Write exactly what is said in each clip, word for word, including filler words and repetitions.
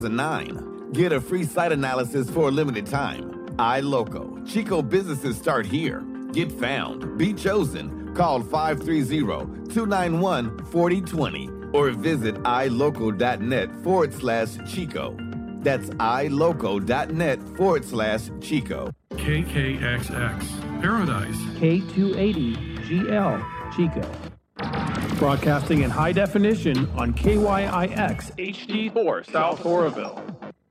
nine. Get a free site analysis for a limited time. iLoco. Chico businesses start here. Get found. Be chosen. Call five three zero, two nine one, four zero two zero or visit iloco.net forward slash Chico. That's iloco.net forward slash Chico. K K X X, Paradise. K two eighty G L, Chico. Broadcasting in high definition on K Y I X H D four, South Oroville.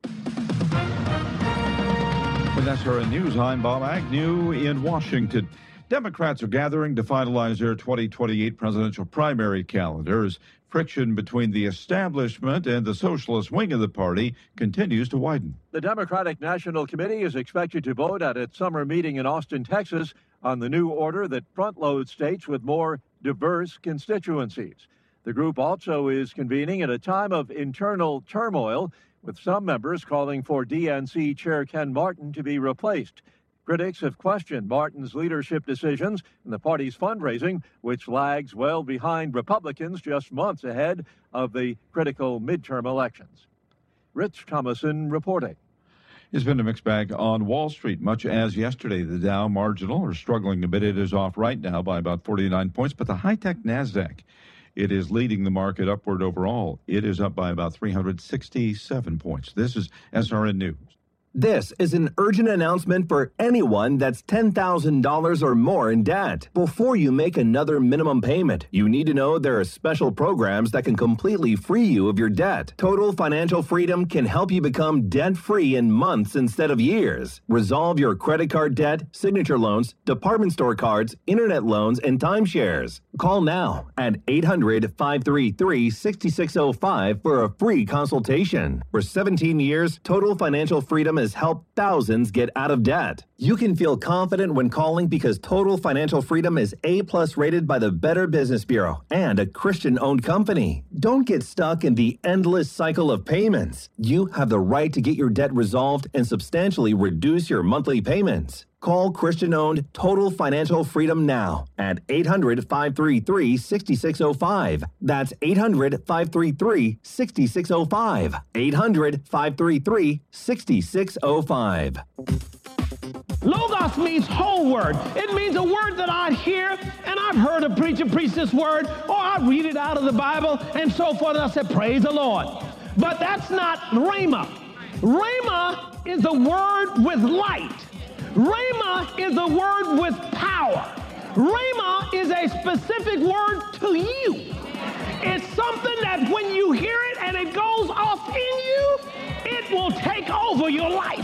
With S R N News, I'm Bob Agnew in Washington. Democrats are gathering to finalize their twenty twenty-eight presidential primary calendars. Friction between the establishment and the socialist wing of the party continues to widen. The Democratic National Committee is expected to vote at its summer meeting in Austin, Texas, on the new order that front-loads states with more diverse constituencies. The group also is convening at a time of internal turmoil, with some members calling for D N C Chair Ken Martin to be replaced. Critics have questioned Martin's leadership decisions and the party's fundraising, which lags well behind Republicans just months ahead of the critical midterm elections. Rich Thomason reporting. It's been a mixed bag on Wall Street, much as yesterday. The Dow marginal or struggling a bit. It is off right now by about forty-nine points, but the high-tech NASDAQ, it is leading the market upward overall. It is up by about three hundred sixty-seven points. This is S R N News. This is an urgent announcement for anyone that's ten thousand dollars or more in debt. Before you make another minimum payment, you need to know there are special programs that can completely free you of your debt. Total Financial Freedom can help you become debt-free in months instead of years. Resolve your credit card debt, signature loans, department store cards, internet loans, and timeshares. Call now at eight hundred, five three three, six six zero five for a free consultation. For seventeen years, Total Financial Freedom has helped thousands get out of debt. You can feel confident when calling because Total Financial Freedom is A-plus rated by the Better Business Bureau and a Christian-owned company. Don't get stuck in the endless cycle of payments. You have the right to get your debt resolved and substantially reduce your monthly payments. Call Christian-owned Total Financial Freedom now at eight hundred, five three three, six six zero five. That's eight hundred, five three three, six six zero five. eight hundred, five three three, six six zero five. Logos means whole word. It means a word that I hear, and I've heard a preacher preach this word, or I read it out of the Bible, and so forth, and I said, praise the Lord. But that's not Rhema. Rhema is a word with light. Rhema is a word with power. Rhema is a specific word to you. It's something that when you hear it and it goes off in you, it will take over your life.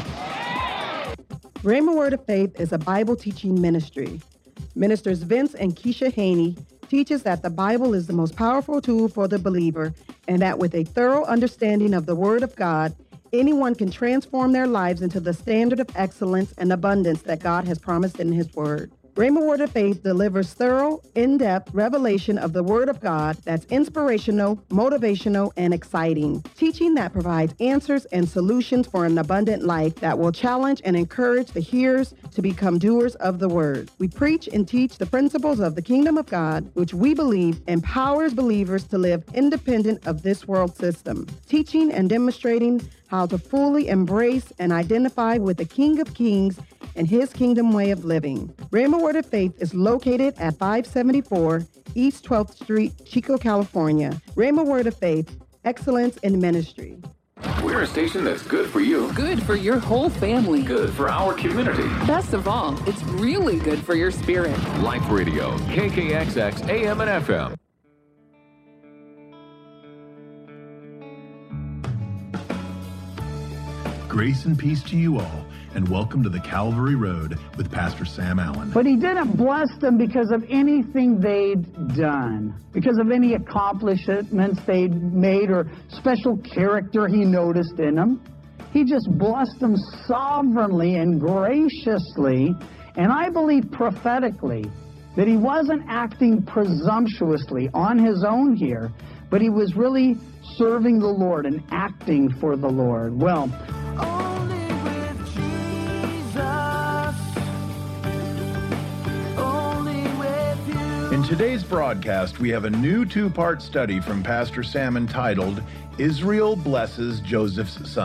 Rhema Word of Faith is a Bible teaching ministry. Ministers Vince and Keisha Haney teaches that the Bible is the most powerful tool for the believer and that with a thorough understanding of the Word of God, anyone can transform their lives into the standard of excellence and abundance that God has promised in His Word. Rhema Word of Faith delivers thorough, in-depth revelation of the Word of God that's inspirational, motivational, and exciting. Teaching that provides answers and solutions for an abundant life that will challenge and encourage the hearers to become doers of the Word. We preach and teach the principles of the Kingdom of God, which we believe empowers believers to live independent of this world system. Teaching and demonstrating how to fully embrace and identify with the King of Kings and His kingdom way of living. Rhema Word of Faith is located at five seventy-four East twelfth Street, Chico, California. Rhema Word of Faith, excellence in ministry. We're a station that's good for you. Good for your whole family. Good for our community. Best of all, it's really good for your spirit. Life Radio, K K X X, A M and F M. Grace and peace to you all, and welcome to the Calvary Road with Pastor Sam Allen. But he didn't bless them because of anything they'd done, because of any accomplishments they'd made or special character he noticed in them. He just blessed them sovereignly and graciously, and I believe prophetically that he wasn't acting presumptuously on his own here, but he was really serving the Lord and acting for the Lord. Well, in today's broadcast, we have a new two-part study from Pastor Sam entitled, Israel Blesses Joseph's Son.